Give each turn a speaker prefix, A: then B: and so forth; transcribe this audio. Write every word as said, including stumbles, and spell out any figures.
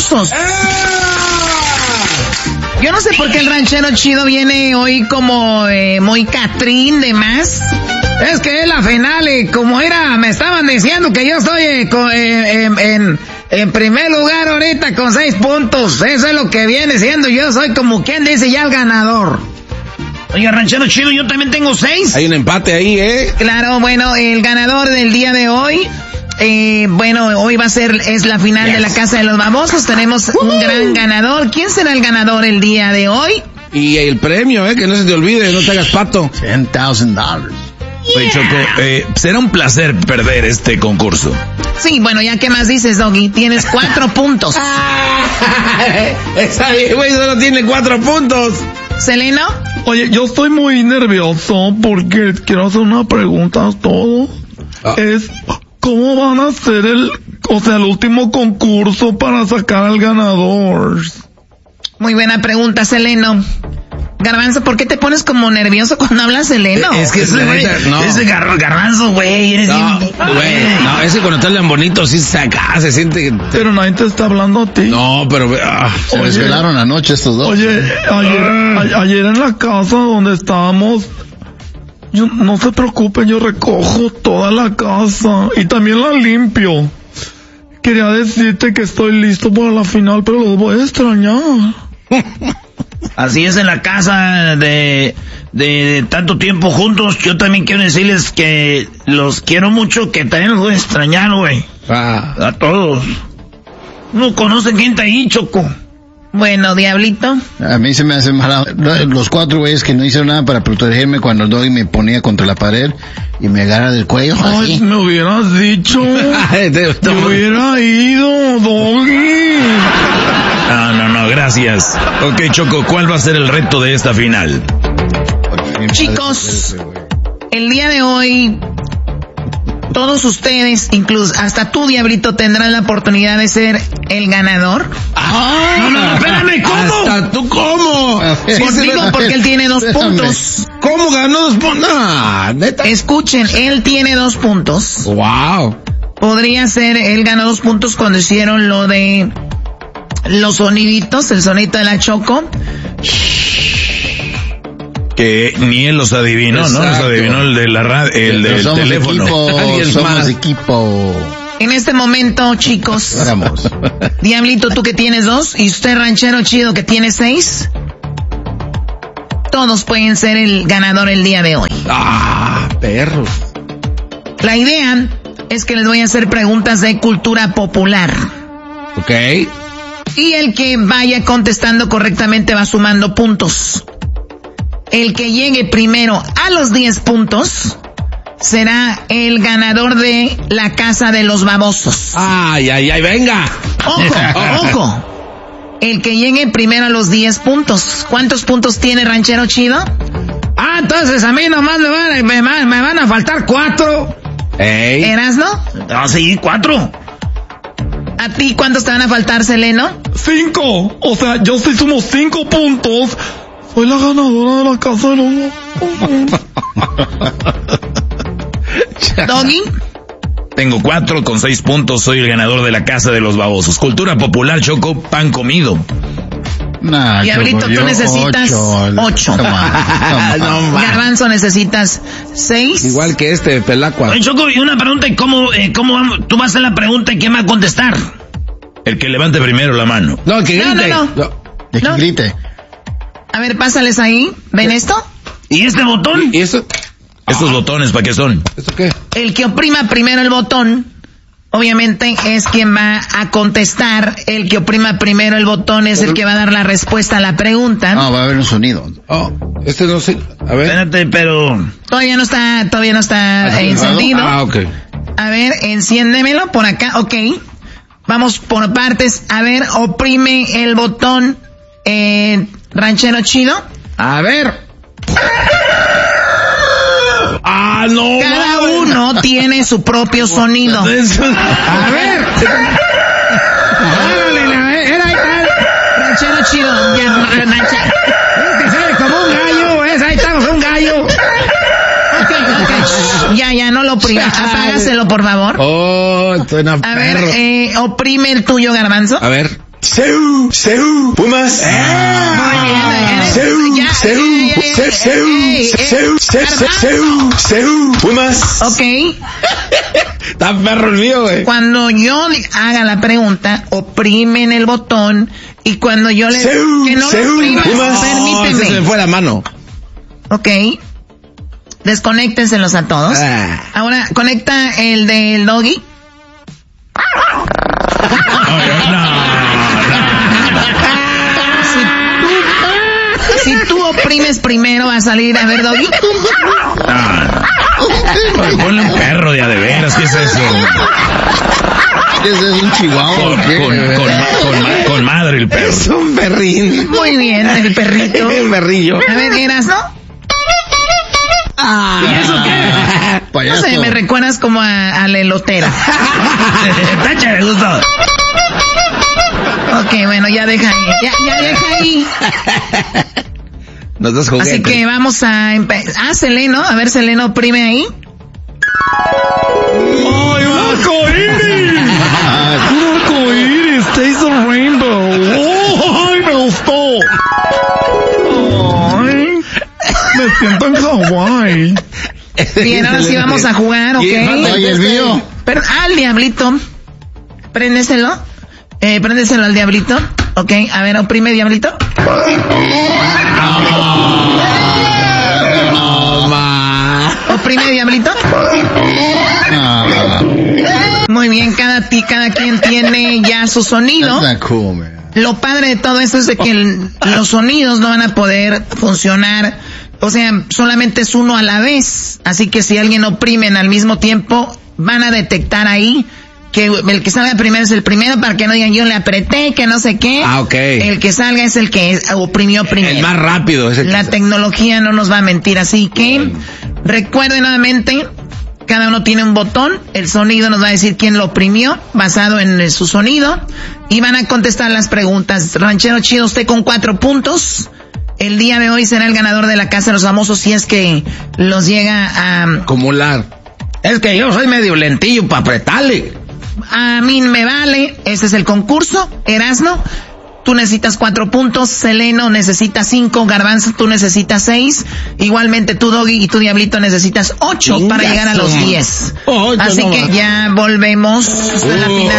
A: babosos. Yo no sé por qué el ranchero chido viene hoy como eh, muy catrín de más. Es que es la final y como era, me estaban diciendo que yo estoy eh, co, eh, en, en, en primer lugar ahorita con seis puntos. Eso es lo que viene siendo. Yo soy como quien dice ya el ganador. Oye, ranchero chido, yo también tengo seis.
B: Hay un empate ahí, ¿eh?
A: Claro, bueno, el ganador del día de hoy... Eh, bueno, hoy va a ser, es la final yes. de la Casa de los Babosos. Tenemos uh-huh. un gran ganador. ¿Quién será el ganador el día de hoy?
B: Y el premio, eh, que no se te olvide, no te hagas pato.
C: ten thousand dollars.
D: Oye, Choco, eh, será un placer perder este concurso.
A: Sí, bueno, ya qué más dices, Doggy. Tienes cuatro puntos.
B: Está bien, güey, solo tiene cuatro puntos.
A: ¿Seleno?
E: Oye, yo estoy muy nervioso porque quiero hacer una pregunta a todos. Ah. Es... ¿Cómo van a hacer el, o sea, el último concurso para sacar al ganador?
A: Muy buena pregunta, Seleno. Garbanzo, ¿por qué te pones como nervioso cuando hablas Seleno?
D: Es que ese güey, no. ese gar, garbanzo, güey, eres
B: no, bien... güey, no, ese cuando está tan bonito, sí se acá, se siente que...
E: Pero nadie te está hablando a ti.
B: No, pero... Ah,
C: se oye, desvelaron anoche estos dos.
E: Oye, ayer, a, ayer en la casa donde estábamos... Yo, no se preocupen, yo recojo toda la casa y también la limpio. Quería decirte que estoy listo para la final, pero los voy a extrañar.
D: Así es en la casa de, de, de tanto tiempo juntos. Yo también quiero decirles que los quiero mucho, que también los voy a extrañar, güey. Ah. A todos. No conocen quién está ahí, Choco.
A: Bueno, Diablito.
C: A mí se me hace mal. Los cuatro güeyes que no hicieron nada para protegerme cuando el Doggy me ponía contra la pared y me agarra del cuello.
E: Ay,
C: así.
E: me hubieras dicho. Yo hubiera ido, Doggy.
D: No, no, no, gracias. Ok, Choco, ¿cuál va a ser el reto de esta final?
A: Chicos, el día de hoy... Todos ustedes, incluso hasta tú, Diablito, tendrán la oportunidad de ser el ganador.
B: ¡Ay! No, no, espérame, ¿cómo? ¿Hasta tú cómo?
A: Por digo, porque él tiene dos puntos.
B: ¿Cómo ganó dos puntos? No, neta.
A: Escuchen, él tiene dos puntos.
B: Wow.
A: Podría ser, él ganó dos puntos cuando hicieron lo de los soniditos, el sonito de la Choco.
D: Que ni él los adivinó, exacto. ¿No? Los adivinó el de la radio, el del
C: somos
D: teléfono.
C: Equipo,
D: Alguien
C: somos
D: más.
C: equipo.
A: En este momento, chicos.
C: Vamos.
A: Diablito, tú que tienes dos, y usted, ranchero chido, que tiene seis. Todos pueden ser el ganador el día de hoy.
B: Ah, perros.
A: La idea es que les voy a hacer preguntas de cultura popular.
B: Ok.
A: Y el que vaya contestando correctamente va sumando puntos. El que llegue primero a los diez puntos será el ganador de la Casa de los Babosos.
B: Ay, ay, ay, venga.
A: Ojo, ojo. El que llegue primero a los diez puntos. ¿Cuántos puntos tiene Ranchero Chido?
F: Ah, entonces a mí nomás me van, me, me van a faltar cuatro.
B: Ey.
A: ¿Erasno?
D: Ah, sí, cuatro.
A: ¿A ti cuántos te van a faltar, Seleno?
E: Cinco. O sea, yo sí sumo cinco puntos. Soy la ganadora de la Casa de los...
A: ¿Doggy?
D: Tengo cuatro con seis puntos, soy el ganador de la Casa de los Babosos. Cultura popular, Choco, pan comido.
C: Nah,
A: Diablito,
C: Choco,
A: tú necesitas ocho. ocho.
C: Toma, toma.
A: Garbanzo, necesitas seis.
B: Igual que este, Pelacua.
D: Oye, Choco, y una pregunta, ¿cómo, eh, cómo vamos? Tú vas a hacer la pregunta y ¿quién va a contestar? El que levante primero la mano.
B: No, el que grite.
A: No, no, no.
B: no.
C: El que
A: no.
C: grite.
A: A ver, pásales ahí. ¿Ven esto?
D: ¿Y este botón?
B: ¿Y eso?
D: ¿Estos ah. botones para qué son?
B: ¿Esto qué?
A: El que oprima primero el botón, obviamente es quien va a contestar. El que oprima primero el botón es el que va a dar la respuesta a la pregunta.
C: No, va a haber un sonido.
B: Oh, este no sé. A ver.
D: Espérate, pero...
A: Todavía no está, todavía no está encendido.
B: Ah, ok.
A: A ver, enciéndemelo por acá, ok. Vamos por partes. A ver, oprime el botón, eh, Ranchero Chido.
B: A ver. Ah, no.
A: Cada uno tiene su propio sonido.
F: A ver. Era ahí
A: Ranchero Chido. Ya, ranchero.
F: Es que se ve como un gallo, es, ahí estamos, un gallo.
A: Ok, ok. Ya, ya, no lo oprima. Apágaselo, por favor.
B: Oh, estoy en
A: A ver, eh, oprime el tuyo, Garbanzo.
B: A ver. Seu, Seu, Pumas.
A: Muy bien.
B: Seu,
A: Ya,
B: Seu,
A: eh, eh,
B: Seu,
A: eh,
B: Seu,
A: eh, eh,
B: Seu, Seu, Seu, Seu, Pumas.
A: Ok.
B: Está perro el mío, güey.
A: Cuando yo haga la pregunta, oprimen el botón y cuando yo les...
B: Seu,
A: que no
B: Seu,
A: lo opriman,
B: Pumas.
A: permíteme.
B: No, ese se me fue la mano.
A: Ok. Desconéctenselos a todos.
B: Ah.
A: Ahora, conecta el del doggy. Si tú, si tú oprimes primero, va a salir, a ver, doggy.
B: Oye, ponle un perro de a de veras, ¿qué es eso?
C: Ese es un chihuahua.
B: Con,
C: ¿qué?
B: con, con, con, con madre el perro. Es un perrín.
A: Muy bien, el perrito.
B: El perrillo.
A: A ver, ¿eras, no?
B: Ah, ¿y eso qué?
A: No
C: Payaso.
A: sé, me recuerdas como a, a la elotera.
D: Tacha, me gustó.
A: Ok, bueno, ya deja ahí. Ya, ya deja ahí.
B: No estás juguete.
A: Así que vamos a empezar. Ah, Seleno. A ver, Seleno, oprime ahí.
E: ¡Ay, un arcoíris! ¡Un arcoíris! ¡Taste the rainbow! ¡Oh, ay, me gustó! ¡Ay! Me siento en Hawái.
A: Bien, ahora sí vamos a jugar, ¿ok?
C: Oye, el mío.
A: Pero, ah, el diablito. Préndeselo. Eh, préndeselo al diablito. Ok, a ver, oprime diablito.
B: No, ma.
A: Oprime diablito.
C: Ah,
A: Muy bien, cada ti, cada quien tiene ya su sonido.
C: that's not cool, man.
A: Lo padre de todo esto es de que el- los sonidos no van a poder funcionar, o sea, solamente es uno a la vez. Así que si alguien oprimen al mismo tiempo, van a detectar ahí que el que salga primero es el primero para que no digan yo le apreté, que no sé qué.
B: Ah, ok.
A: El que salga es el que oprimió primero.
B: El más rápido es el
A: La
B: que-
A: tecnología no nos va a mentir, así que recuerden nuevamente, cada uno tiene un botón, el sonido nos va a decir quién lo oprimió, basado en eh, su sonido, y van a contestar las preguntas. Ranchero Chido, usted con cuatro puntos, el día de hoy será el ganador de la Casa de los Famosos si es que los llega a...
B: Acumular. Es que yo soy medio lentillo para apretarle.
A: A mí me vale, este es el concurso. Erasno, tú necesitas cuatro puntos, Seleno necesita cinco, Garbanzo tú necesitas seis, igualmente tú Doggy y tú Diablito necesitas ocho para
B: Chinga
A: llegar a
B: su
A: los
B: madre.
A: diez.
B: Ocho
A: Así que
B: nomás.
A: ya volvemos a la
B: Uh.
A: final.